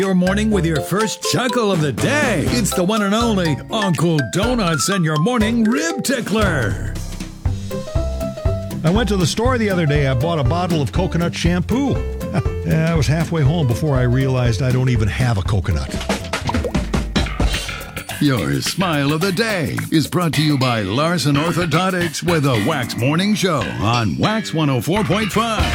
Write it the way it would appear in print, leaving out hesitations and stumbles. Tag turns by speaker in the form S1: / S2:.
S1: Your morning with your first chuckle of the day. It's the one and only Uncle Donuts and your morning rib tickler.
S2: I went to the store the other day. I bought a bottle of coconut shampoo. I was halfway home before I realized I don't even have a coconut.
S1: Your smile of the day is brought to you by Larson Orthodontics with a Wax Morning Show on Wax 104.5.